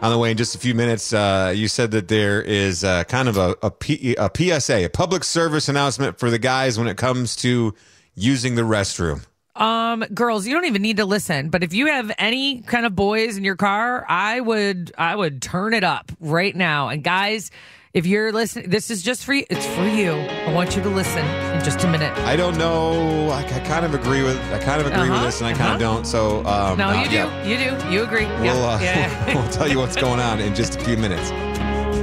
on the way in just a few minutes. You said that there is kind of a PSA, a public service announcement for the guys when it comes to using the restroom. Girls, you don't even need to listen, but if you have any kind of boys in your car, I would turn it up right now. And guys, if you're listening, this is just for you. It's for you. I want you to listen in just a minute. I don't know. I kind of agree with this, and I kind of don't. So no, you do. Yeah. You do. You agree. We'll tell you what's going on in just a few minutes.